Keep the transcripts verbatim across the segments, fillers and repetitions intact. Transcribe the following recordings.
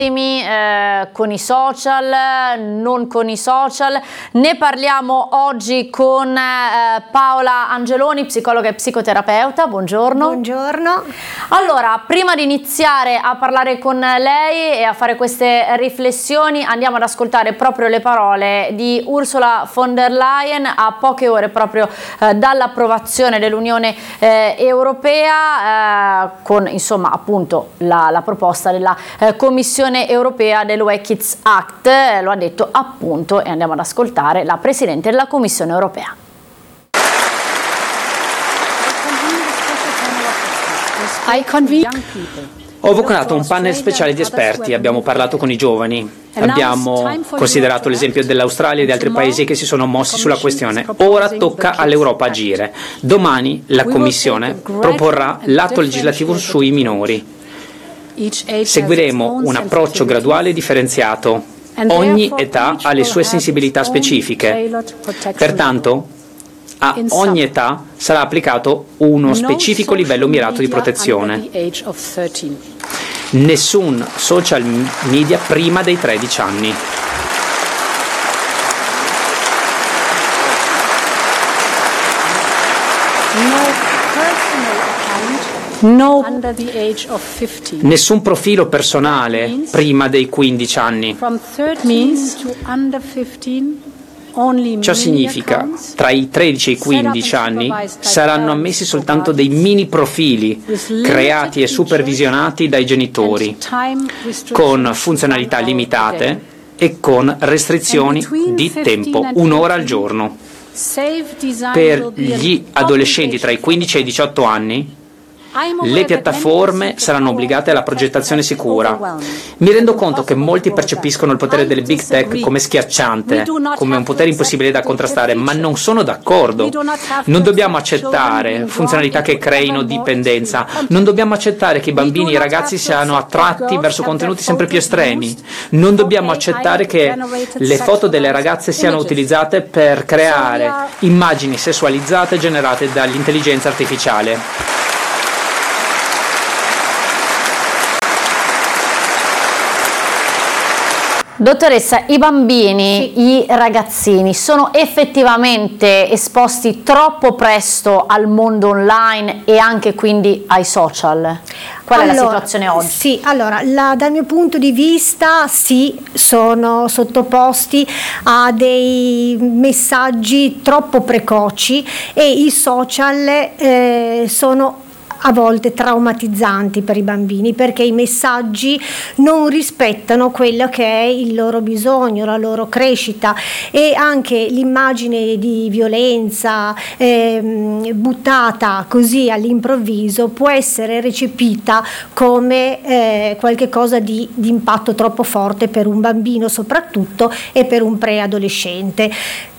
Eh, con i social, non con i social. Ne parliamo oggi con eh, Paola Angeloni, psicologa e psicoterapeuta. Buongiorno. Buongiorno. Allora, prima di iniziare a parlare con lei e a fare queste riflessioni, andiamo ad ascoltare proprio le parole di Ursula von der Leyen a poche ore proprio eh, dall'approvazione dell'Unione eh, Europea, eh, con insomma appunto la, la proposta della eh, Commissione Europea del U E Kids Act. Eh, lo ha detto appunto, e andiamo ad ascoltare la Presidente della Commissione Europea. Ho convocato un panel speciale di esperti, abbiamo parlato con i giovani, abbiamo considerato l'esempio dell'Australia e di altri paesi che si sono mossi sulla questione. Ora tocca all'Europa agire. Domani la Commissione proporrà l'atto legislativo sui minori. Seguiremo un approccio graduale e differenziato. Ogni età ha le sue sensibilità specifiche. Pertanto, a ogni età sarà applicato uno specifico livello mirato di protezione. Nessun social media prima dei tredici anni. No. Nessun profilo personale prima dei quindici anni. Ciò significa tra i tredici e i quindici anni saranno ammessi soltanto dei mini profili creati e supervisionati dai genitori, con funzionalità limitate e con restrizioni di tempo, un'ora al giorno. Per gli adolescenti tra i quindici e i diciotto anni, le piattaforme saranno obbligate alla progettazione sicura. Mi rendo conto che molti percepiscono il potere delle big tech come schiacciante, come un potere impossibile da contrastare, ma non sono d'accordo. Non dobbiamo accettare funzionalità che creino dipendenza, non dobbiamo accettare che i bambini e i ragazzi siano attratti verso contenuti sempre più estremi, non dobbiamo accettare che le foto delle ragazze siano utilizzate per creare immagini sessualizzate generate dall'intelligenza artificiale. Dottoressa, i bambini, sì. i ragazzini sono effettivamente esposti troppo presto al mondo online e anche quindi ai social? Qual allora, è la situazione oggi? Sì, allora, la, dal mio punto di vista sì, sono sottoposti a dei messaggi troppo precoci e i social eh, sono a volte traumatizzanti per i bambini, perché i messaggi non rispettano quello che è il loro bisogno, la loro crescita, e anche l'immagine di violenza eh, buttata così all'improvviso può essere recepita come eh, qualche cosa di, di impatto troppo forte per un bambino soprattutto e per un preadolescente.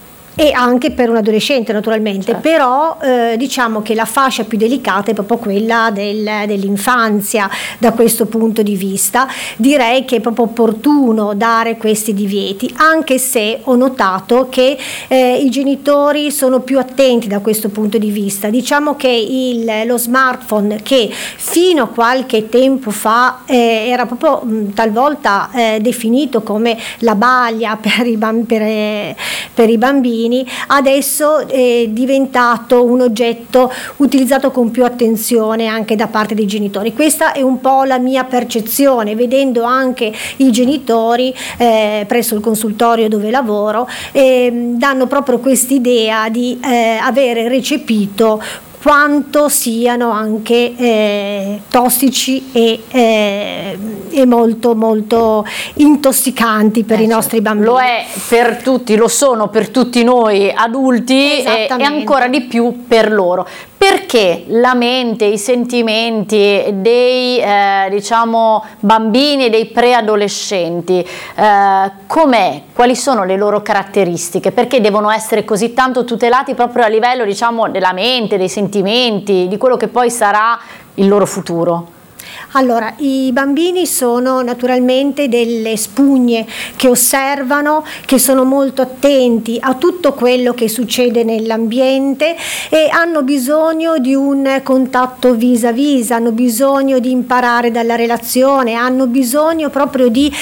E anche per un adolescente naturalmente, certo. Però eh, diciamo che la fascia più delicata è proprio quella del, dell'infanzia. Da questo punto di vista direi che è proprio opportuno dare questi divieti, anche se ho notato che eh, i genitori sono più attenti da questo punto di vista. Diciamo che il, lo smartphone, che fino a qualche tempo fa eh, era proprio mh, talvolta eh, definito come la baglia per i, bamb- per, eh, per i bambini, adesso è diventato un oggetto utilizzato con più attenzione anche da parte dei genitori. Questa è un po' la mia percezione, vedendo anche i genitori eh, presso il consultorio dove lavoro, eh, danno proprio quest'idea di eh, avere recepito quanto siano anche eh, tossici e, eh, e molto molto intossicanti per eh, i nostri bambini. Lo è per tutti, lo sono per tutti noi adulti e, e ancora di più per loro. Perché la mente, i sentimenti dei eh, diciamo bambini e dei preadolescenti, eh, com'è? Quali sono le loro caratteristiche? Perché devono essere così tanto tutelati proprio a livello, diciamo, della mente, dei sentimenti, di quello che poi sarà il loro futuro? Allora, i bambini sono naturalmente delle spugne che osservano, che sono molto attenti a tutto quello che succede nell'ambiente e hanno bisogno di un contatto vis a vis, hanno bisogno di imparare dalla relazione, hanno bisogno proprio di